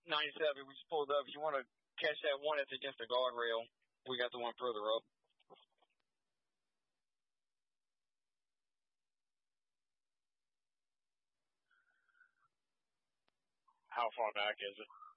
97. We just pulled up. If you want to catch that one that's against the guardrail, we got the one further up. How far back is it?